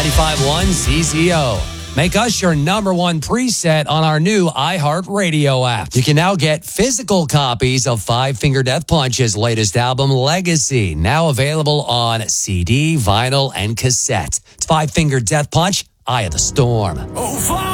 95.1 CZO. Make us your number one preset on our new iHeartRadio app. You can now get physical copies of Five Finger Death Punch's latest album, Legacy, now available on CD, vinyl, and cassette. It's Five Finger Death Punch, Eye of the Storm.